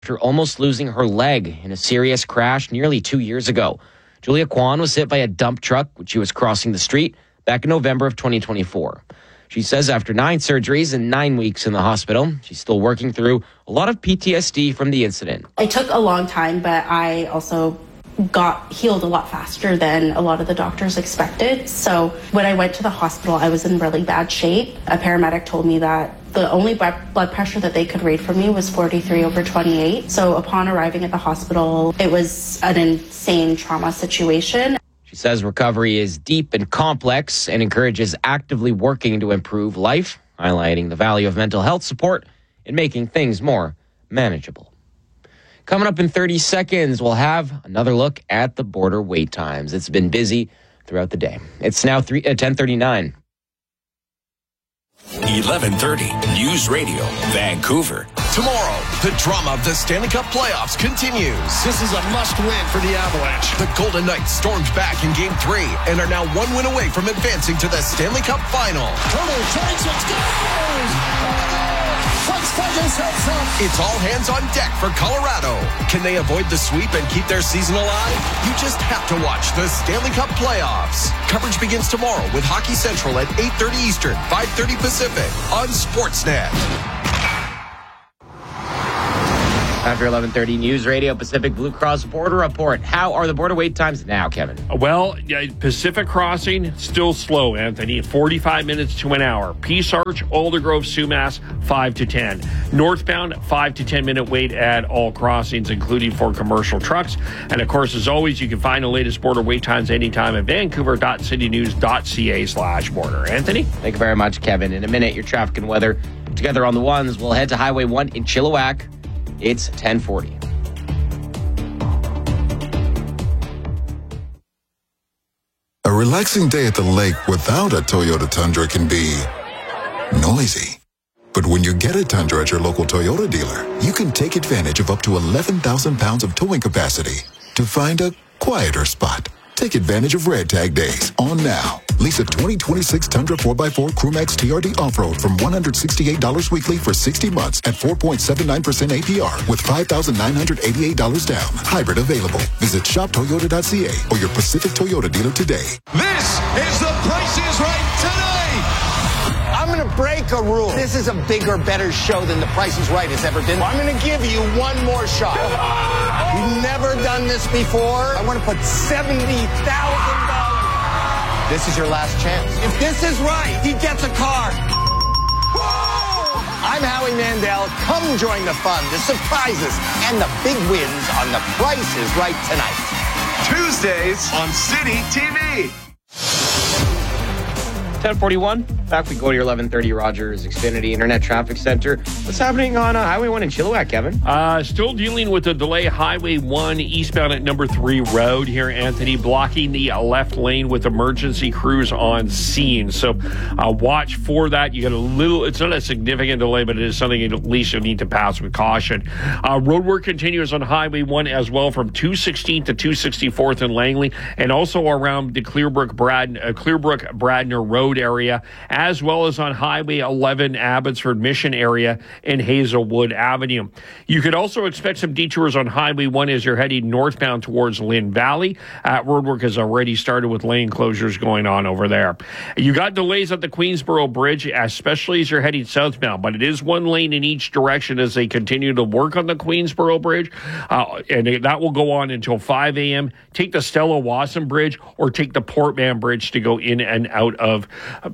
after almost losing her leg in a serious crash nearly 2 years ago. Julia Kwan was hit by a dump truck when she was crossing the street back in November of 2024. She says after 9 surgeries and 9 weeks in the hospital, she's still working through a lot of PTSD from the incident. It took a long time, but I also got healed a lot faster than a lot of the doctors expected. So when I went to the hospital, I was in really bad shape. A paramedic told me that the only blood pressure that they could read for me was 43/28. So upon arriving at the hospital, it was an insane trauma situation. She says recovery is deep and complex and encourages actively working to improve life, highlighting the value of mental health support in making things more manageable. Coming up in 30 seconds, we'll have another look at the border wait times. It's been busy throughout the day. It's now 10:39. 11:30 News Radio, Vancouver. Tomorrow, the drama of the Stanley Cup playoffs continues. This is a must-win for the Avalanche. The Golden Knights stormed back in Game 3 and are now 1 win away from advancing to the Stanley Cup Final. Turner takes it, scores! It's all hands on deck for Colorado. Can they avoid the sweep and keep their season alive? You just have to watch the Stanley Cup playoffs. Coverage begins tomorrow with Hockey Central at 8:30 Eastern, 5:30 Pacific on Sportsnet. After 11:30 News Radio Pacific Blue Cross Border Report. How are the border wait times now, Kevin? Well, Pacific Crossing, still slow, Anthony. 45 minutes to an hour. Peace Arch, Aldergrove, Sumas, 5 to 10. Northbound, 5 to 10 minute wait at all crossings, including for commercial trucks. And of course, as always, you can find the latest border wait times anytime at vancouver.citynews.ca/border. Anthony? Thank you very much, Kevin. In a minute, your traffic and weather together on the ones. We'll head to Highway 1 in Chilliwack. It's 10:40. A relaxing day at the lake without a Toyota Tundra can be noisy. But when you get a Tundra at your local Toyota dealer, you can take advantage of up to 11,000 pounds of towing capacity to find a quieter spot. Take advantage of Red Tag Days on now. Lease a 2026 Tundra 4x4 Crewmax TRD Off-Road from $168 weekly for 60 months at 4.79% APR with $5,988 down. Hybrid available. Visit shoptoyota.ca or your Pacific Toyota dealer today. This is the Price is Right today. I'm going to break a rule. This is a bigger, better show than the Price is Right has ever been. I'm going to give you one more shot. We've never done this before. I want to put $70,000. This is your last chance. If this is right, he gets a car. Whoa! I'm Howie Mandel. Come join the fun, the surprises, and the big wins on The Price is Right tonight. Tuesdays on City TV. 10:41. Back we go to your 11:30 Rogers Xfinity Internet Traffic Center. What's happening on Highway 1 in Chilliwack, Kevin? Still dealing with the delay. Highway 1 eastbound at number 3 Road here, Anthony, blocking the left lane with emergency crews on scene. So watch for that. You got a little, it's not a significant delay, but it is something at least you need to pass with caution. Road work continues on Highway 1 as well from 216th to 264th in Langley and also around the Clearbrook-Bradner Road area, as well as on Highway 11 Abbotsford Mission area in Hazelwood Avenue. You could also expect some detours on Highway 1 as you're heading northbound towards Lynn Valley. Roadwork has already started with lane closures going on over there. You got delays at the Queensboro Bridge, especially as you're heading southbound, but it is one lane in each direction as they continue to work on the Queensboro Bridge, and that will go on until 5 a.m. Take the Stella Wasson Bridge or take the Portman Bridge to go in and out of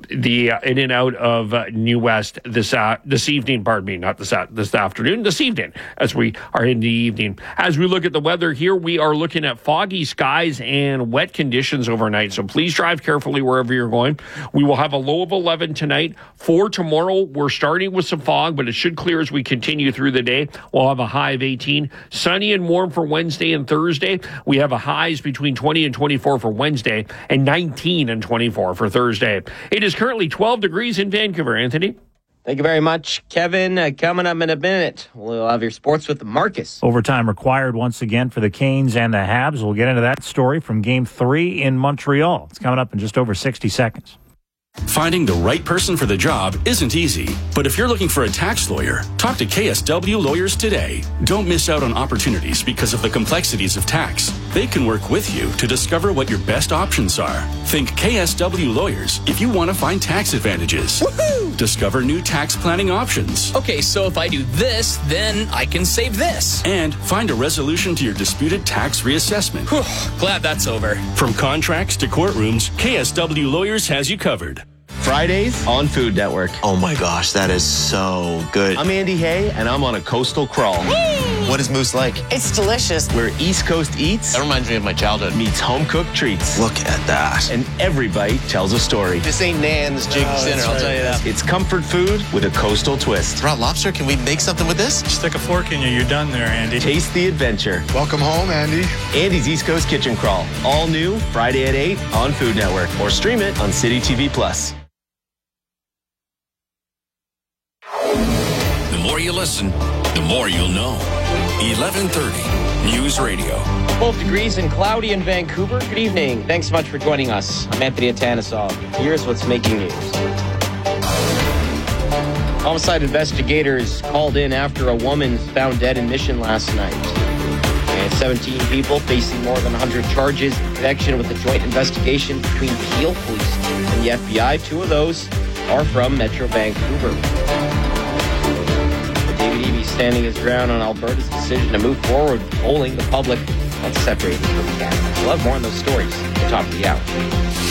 New West this evening. Pardon me, not this afternoon. This evening, as we are in the evening. As we look at the weather here, we are looking at foggy skies and wet conditions overnight. So please drive carefully wherever you're going. We will have a low of 11 tonight. For tomorrow, we're starting with some fog, but it should clear as we continue through the day. We'll have a high of 18. Sunny and warm for Wednesday and Thursday. We have a highs between 20 and 24 for Wednesday and 19 and 24 for Thursday. It is currently 12 degrees in Vancouver, Anthony. Thank you very much, Kevin. Coming up in a minute, we'll have your sports with Marcus. Overtime required once again for the Canes and the Habs. We'll get into that story from Game 3 in Montreal. It's coming up in just over 60 seconds. Finding the right person for the job isn't easy, but if you're looking for a tax lawyer, talk to KSW Lawyers today. Don't miss out on opportunities because of the complexities of tax. They can work with you to discover what your best options are. Think KSW Lawyers if you want to find tax advantages. Woohoo! Discover new tax planning options. Okay, so if I do this, then I can save this. And find a resolution to your disputed tax reassessment. Whew, glad that's over. From contracts to courtrooms, KSW Lawyers has you covered. Fridays on Food Network. Oh my gosh, that is so good. I'm Andy Hay, and I'm on a coastal crawl. What is Moose like? It's delicious. Where East Coast eats. That reminds me of my childhood. Meets home-cooked treats. Look at that. And every bite tells a story. This ain't Nan's Jig's dinner, I'll tell you that. It's comfort food with a coastal twist. Raw lobster, can we make something with this? Stick a fork in you, you're done there, Andy. Taste the adventure. Welcome home, Andy. Andy's East Coast Kitchen Crawl. All new, Friday at 8 on Food Network. Or stream it on City TV Plus. The more you listen, the more you'll know. 1130 News Radio. 12 degrees and cloudy in Vancouver. Good evening. Thanks so much for joining us. I'm Anthony Atanesov. Here's what's making news. Homicide investigators called in after a woman found dead in Mission last night. And 17 people facing more than 100 charges in connection with the joint investigation between Peel Police and the FBI. 2 of those are from Metro Vancouver. David Eby standing his ground on Alberta's decision to move forward with polling the public on separating from Canada. We'll have more on those stories at the top of the hour.